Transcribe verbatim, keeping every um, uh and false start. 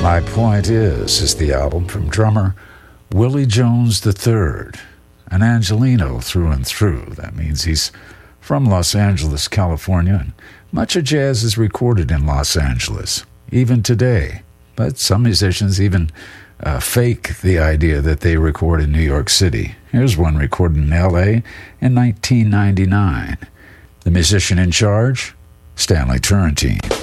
My Point Is is the album from drummer Willie Jones the third, an Angelino through and through. That means he's from Los Angeles, California, and much of jazz is recorded in Los Angeles, even today. But some musicians even uh, fake the idea that they record in New York City. Here's one recorded in L A in nineteen ninety-nine. The musician in charge, Stanley Turrentine.